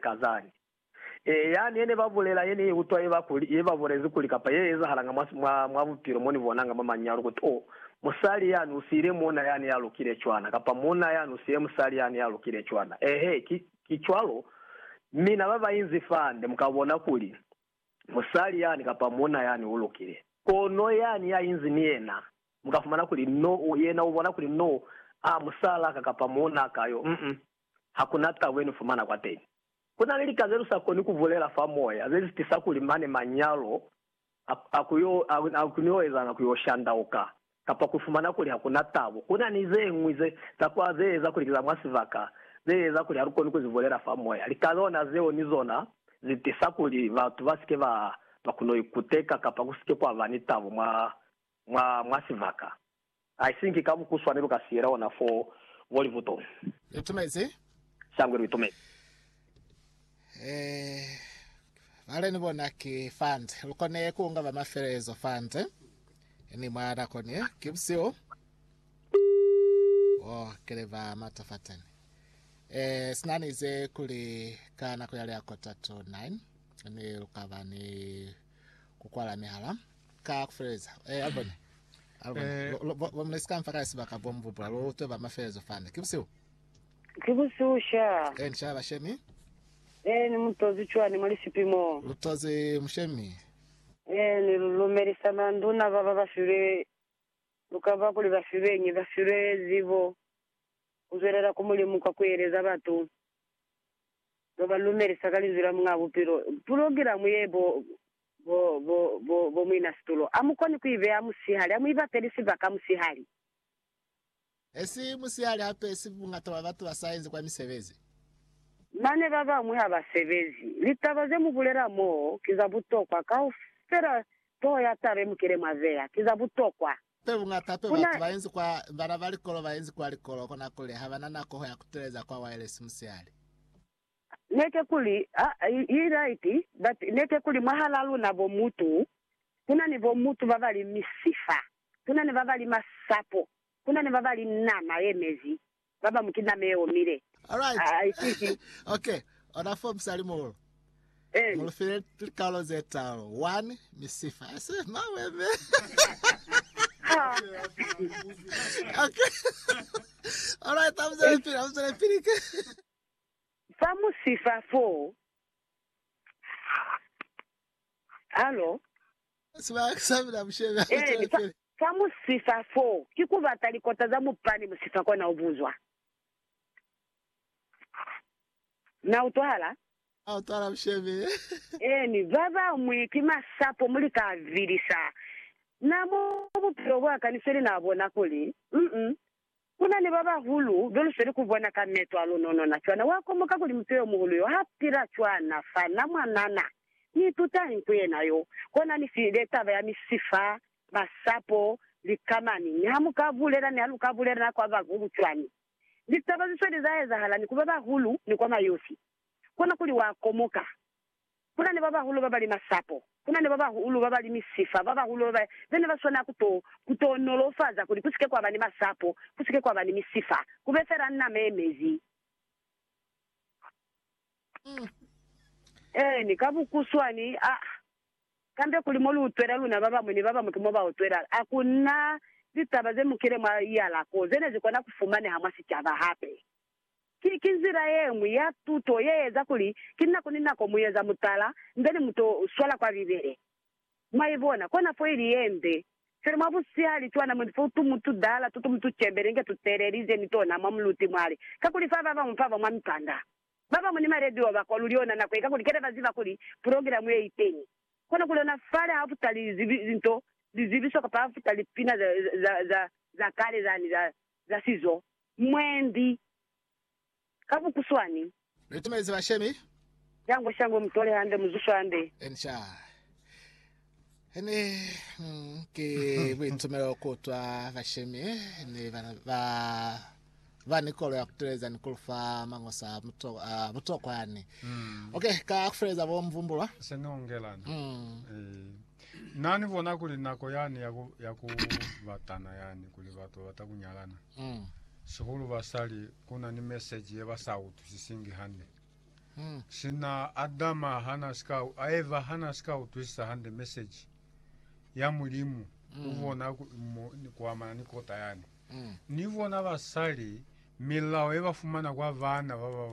kazani yani ene bavulela yene utwa yebavurezi kulikapa yeza halanga mwa vupiro moni vonanga mama nyalo kuti musali yani usire mona yani yalukire chwana kapa mona yani usiye musali yani yalukire chwana kichwalo mina baba inzi fande mukabona kuli musali yani kapa mona yani ulukire kono yani ya inzi niena mukafumana kuli no yena ubona kuli no musala kapa mona kayo hakuna taweni fumana kwa teni kuna lili kazeru sakoni kuvulela famoya zezi tisakuli mane manyalo akunyoeza na kuyoshandauka kapa kufumana kuli hakuna tabo kuna nizengwize takwa zeza kulikiza mwasivaka zeza kuli haruko nikuzivolera famoya likazona zeo nizona zitisakuli vatu vasike vakuno kuteka kapa kusike kwa vanitabo mwasivaka I think kamu kuswa nilu kasira wana for volivuto itumezi sangwe itumezi vale nibona ki fund lukone kuunga vamaferezo fund ni mwana kone kipsio keleva matafatani sinanize kuli kana kuyale yako 39 ni lukava ni kukwala mihala ka kufereza albone vamulesika mfakasi vakabomvupula lutwe vamaferezo fund kipsio Kibususha. Nsha bashemi? Ni mtozi chwani malisipimo. Lutozi mshemi. Ni lumerisa manduna baba bafire. Lukaba kuli bafire nyi bafire zivo. Uzerera kumuli muka kwereza batu. Baba lumerisa kalizira mwabu piro. Program yebo bo mwina stulo. Amukoni kuive amusihali. Amuiba terisi baka amusihali. Esi musihali hape esi ngatoba batu basayenze kwa misevezi. Mane baba mwe abasevezi. Litabaze mubulera mo kizabutokwa kaufera to yatare mukire maveya kizabutokwa. Pe ngatape batu bayenze kwa barabali kolo bayenze kwa likolo kona kule habana nako ya kuteleza kwa wireless musihali. Neke kuli right but neke kuli mahalalu na bomutu kuna ni bomutu babali misifa kuna ni babali masapo kuna ni babali nama yemezi baba mukina meo mire. All right. Okay. Ona form salimo. Mulfire kalo zetalo. 1 misifa. I said mawe. Okay. All right, I'm sorry. Famu sifa 4. Allo? Sabina mshebe. Famu sifa 4. Kikuva talikota za mupani musifa kwa na ubuzwa. Na utwala? Utwala mshebe. Ni baba mwikima sapo mulika virisa. Na mubu prowa kaniseri na abona kuli. Kuna ni baba hulu, dolu seri kubona kameto alunono na chwana. Wako muka kuli mtuyo muhulu yo. Hapira chwana fana mwanana. Ni tuta inkuye na yo. Kona ni fideta vaya misifa, masapo, likamani. Ni hamu kabulera ni halu kabulera na kwa vagugu chwani. Ditabazi swedi za hala ni kubaba hulu ni kwa mayosi. Kuna kuli wakomoka. Kuna ni baba hulu baba li masapo. Kuna ni baba hulu baba li misifa. Baba hulu baba. Zene baswana kuto nolofaza kuli kusike kwa bani masapo. Kusike kwa bani misifa. Kubefera nna memezi. Ni kabu kuswani. Kambe kuli molu utwera luna baba mwini baba mkimoba utwera. Akuna zitabaze mukire mwa yala ko. Zene zikona kufumane hamasi chava hape. Kinzira yemwe ya tuto yeza kuli kinna kunina ko muyeza mutala ndeni muto swala kwa bibere maibona kona fo iliende sere mabusi hali twana mfutu mutu dala tutu mutu chemberenge tutererize nitona mamluti mwali kakuli fa baba mpava mwamkanda baba muni ma radio bakoluliona na kweka kuli kere baziva kuli program ye iteni kona kule na fale hapo tali zinto dizibiso kwa hapo tali pina za kale za sizo mwendi kabu kuswani. Nitumezi bashemi? Jango shango mtole hande muzusho hande. Ensha. Hene ke wintumelo kutwa bashemi ni vanikolo ya kuteleza nikulufa mangosa mutoko yani. Okay, ka kufreza bo mvumbulwa. Senongelana. Nani vona kuli nako yani ya kuvatana yani kuli watu watakunyalana. Shukuru basali kuna ni message ya basautu sisingi hande. Sina Adama hanaska Eva hanaska utwisa hande message ya mulimu uvona kwa manani kota yani nivona basali milao eva fumana kwa vana baba